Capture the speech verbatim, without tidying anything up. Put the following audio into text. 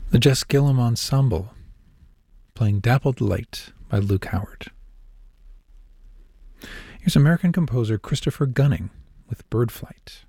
The Jess Gillum Ensemble, playing Dappled Light by Luke Howard. Here's American composer Christopher Gunning with Bird Flight.